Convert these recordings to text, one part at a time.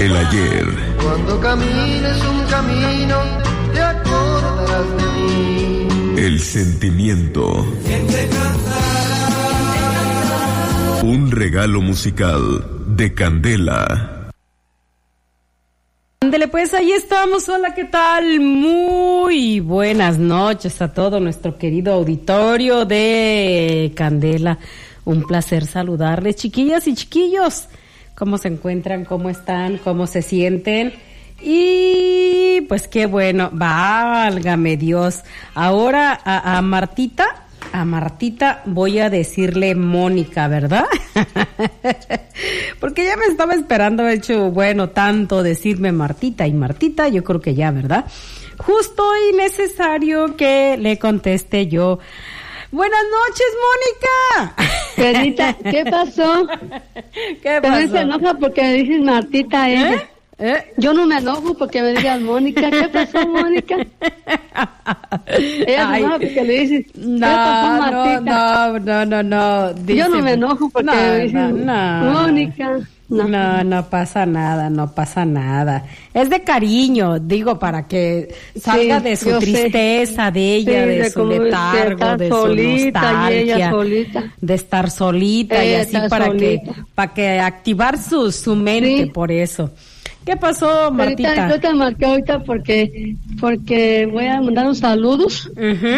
El ayer. Cuando camines un camino, te acordarás de mí. El sentimiento. Un regalo musical de Candela. Ándele, pues ahí estamos. Hola, ¿qué tal? Muy buenas noches a todo nuestro querido auditorio de Candela. Un placer saludarles, chiquillas y chiquillos. ¿Cómo se encuentran? ¿Cómo están? ¿Cómo se sienten? Y pues qué bueno, válgame Dios. Ahora a Martita voy a decirle Mónica, ¿verdad? Porque ya me estaba esperando, de hecho, bueno, tanto decirme Martita y Martita, yo creo que ya, ¿verdad? Justo y necesario que le conteste yo. Buenas noches, Mónica. Perita, ¿qué pasó? ¿Qué pasó? También se enoja porque me dices Martita a ella. Yo no me enojo porque me digas Mónica. ¿Qué pasó, Mónica? Ella se enoja porque le dices, ¿qué pasó, Martita? No. Dice, yo no me enojo porque me dices Mónica. No pasa nada. Es de cariño, digo, para que salga de su tristeza, de ella, de su letargo, de su nostalgia, de estar solita y así para que activar su mente, por eso. ¿Qué pasó, Martita? Yo te marqué ahorita porque voy a mandar unos saludos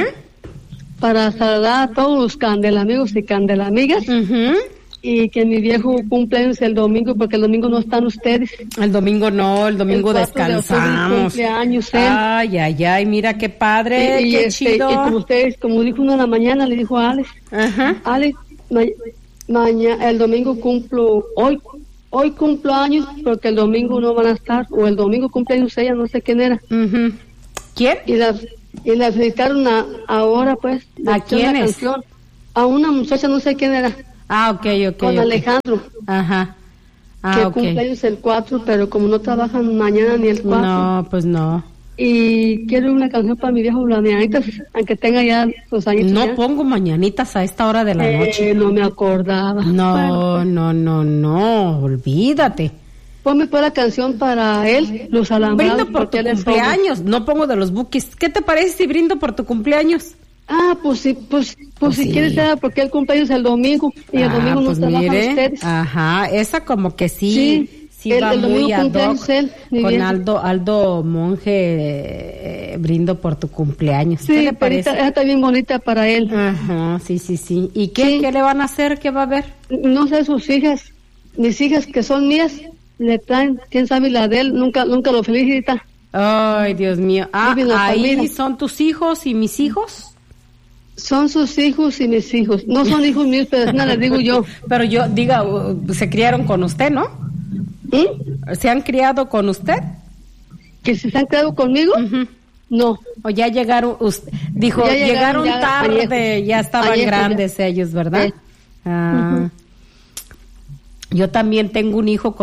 para saludar a todos los candelamigos y candelamigas. Y que mi viejo cumpleaños el domingo, porque el domingo no están ustedes. El domingo no, el domingo descansamos. Cumpleaños, Ay, mira qué padre, qué chido. Y como ustedes, como dijo uno en la mañana, le dijo a Alex, Alex, mañana, el domingo cumplo, hoy cumplo años, porque el domingo no van a estar, o el domingo cumpleaños ella, no sé quién era. ¿Quién? Y la felicitaron ahora, pues. ¿A quién es? A una muchacha, no sé quién era. Ok. Con Alejandro. Ajá. Que cumpleaños el 4, pero como no trabajan mañana ni el 4. No, pues no. Y quiero una canción para mi viejo, las mañanitas, aunque tenga ya sus años. No ya. Pongo mañanitas a esta hora de la noche. No me acordaba. No, olvídate. Ponme pues la canción para él, Los Alambrados. Brindo por tu cumpleaños, no pongo de los Bukis. ¿Qué te parece si brindo por tu cumpleaños? Pues si quieres, porque el cumpleaños es el domingo y el domingo no trabajan ustedes. Ajá, esa como que sí va muy ad hoc con Aldo Monje, brindo por tu cumpleaños. Sí, ¿qué le parece? Esa está bien bonita para él. Ajá, sí. ¿Y qué le van a hacer? ¿Qué va a haber? No sé, sus hijas, mis hijas que son mías, le traen, quién sabe la de él, nunca lo felicita. Ay, Dios mío. Ahí familia. ¿Son tus hijos y mis hijos? Son sus hijos y mis hijos. No son hijos míos, pero nada, les digo yo. Pero se criaron con usted, ¿no? ¿Se han criado con usted? ¿Que se han criado conmigo? No. O ya llegaron, dijo, ya llegaron tarde, añejos. Ya estaban grandes ellos, ¿verdad? Yo también tengo un hijo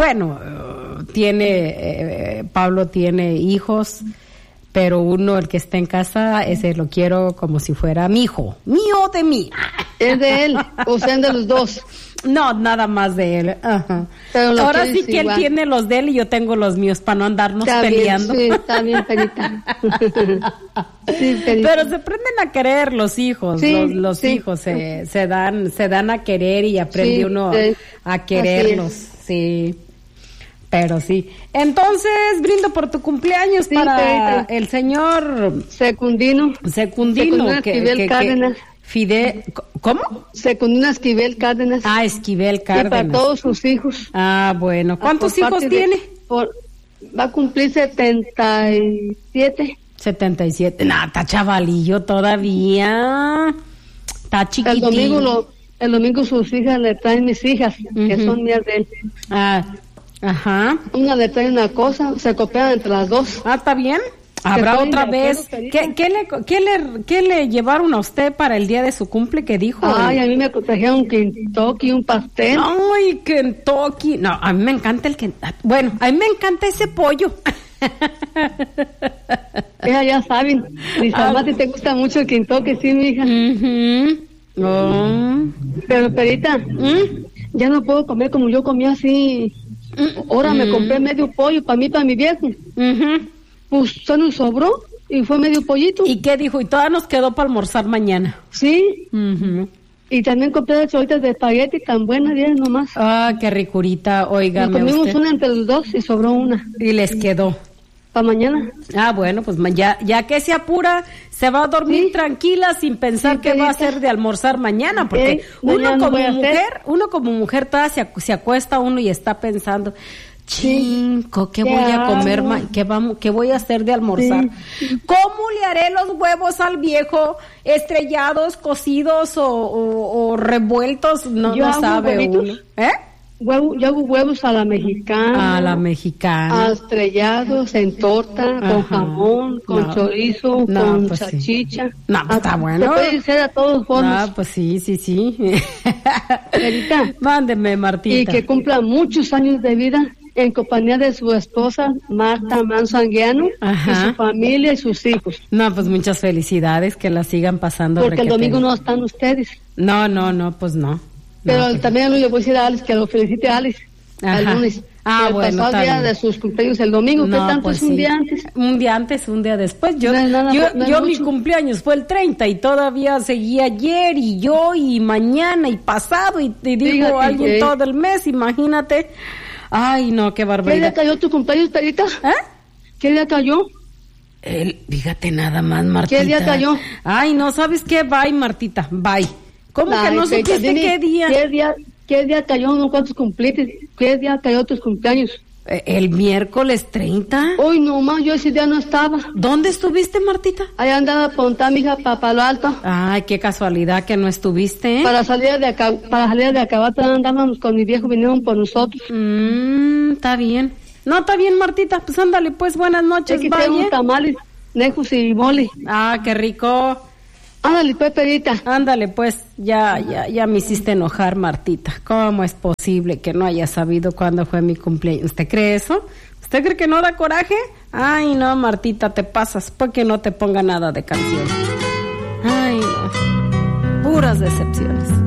Pablo tiene hijos, pero el que está en casa, ese lo quiero como si fuera mi hijo, mío de mí. ¿Es de él o sean de los dos? No, nada más de él. Pero ahora sí que igual. Él tiene los de él y yo tengo los míos para no andarnos peleando. Bien, sí, está bien, Perita. Sí, Perita. Pero se aprenden a querer los hijos, los hijos se dan a querer y aprende uno a quererlos, sí. Pero sí. Entonces, brindo por tu cumpleaños para Perita. El señor Secundino que Cárdenas. ¿Cómo? Secundino Esquivel Cárdenas. Esquivel Cárdenas. Y para todos sus hijos. Bueno. ¿Cuántos hijos tiene? Va a cumplir 77. 77. Está chavalillo todavía. Está chiquitín. El domingo sus hijas le traen mis hijas, que son mías de él. Ajá. Una le trae una cosa, se copian entre las dos. Está bien. Habrá otra vez. ¿Qué le llevaron a usted para el día de su cumple que dijo? A mí me trajeron un Kentucky, un pastel. Ay, Kentucky. No, a mí me encanta el Kentucky. Bueno, a mí me encanta ese pollo. Ya saben. Mis mamás, si te gusta mucho el Kentucky, sí, mi hija. Pero, Perita, ya no puedo comer como yo comía así Ahora me compré medio pollo para mí, para mi viejo. Pues se nos sobró y fue medio pollito. ¿Y qué dijo? Y todavía nos quedó para almorzar mañana. Sí. Y también compré las cholitas de espagueti tan buenas, bien nomás. Ah, qué ricurita, oígame Nos comimos usted. una entre los dos y sobró una. Y les quedó. Para mañana. Ah, bueno, pues ya que se apura, se va a dormir tranquila sin pensar qué va a hacer de almorzar mañana, porque uno como mujer toda se acuesta uno y está pensando, chinco, ¿qué voy a comer? ¿Qué voy a hacer de almorzar? ¿Cómo le haré los huevos al viejo? ¿Estrellados, cocidos o revueltos? No sabe uno. Yo hago huevos a la mexicana. A la mexicana. Estrellados en torta, con jamón, con chorizo, con pues salchicha. Sí. No, pues está bueno. Se puede hacer a todos formas. Ah, pues sí. Marita. Mándeme, Martita. Y que cumpla muchos años de vida en compañía de su esposa, Marta Manzanguiano, y su familia y sus hijos. No, pues muchas felicidades, que la sigan pasando. Porque el domingo no están ustedes. No, pues no. Pero también le voy a decir a Alex que lo felicite a Alex al lunes. Ah, bueno, pasado el día de sus cumpleaños el domingo. ¿Qué tanto pues es un día antes? Un día antes, un día después. Yo mi cumpleaños fue el 30 y todavía seguía ayer y yo y mañana y pasado y digo alguien todo el mes, imagínate. Ay, no, qué barbaridad. ¿Qué día cayó tu cumpleaños, Perita? ¿Qué día cayó? Fíjate nada más, Martita. ¿Qué día cayó? Ay, no, ¿sabes qué? Bye, Martita, bye. ¿Cómo que no supiste qué día? ¿Qué día cayó? ¿No cuántos cumpliste? ¿Qué día cayó tus cumpleaños? El miércoles 30. Uy, no más, yo ese día no estaba. ¿Dónde estuviste, Martita? Allá andaba apuntada, mija, para Palo Alto. Ay, qué casualidad que no estuviste, ¿eh? Para salir de acá, andábamos con mi viejo, vinieron por nosotros. Está bien. No, está bien, Martita, pues ándale, pues, buenas noches, vaya. Tengo tamales, lejos y mole. Ah, qué rico. Ándale, pues, Perita. Ándale, pues, ya me hiciste enojar, Martita. ¿Cómo es posible que no haya sabido cuándo fue mi cumpleaños? ¿Usted cree eso? ¿Usted cree que no da coraje? Ay, no, Martita, te pasas, porque no te ponga nada de canción. Ay, no. Puras decepciones.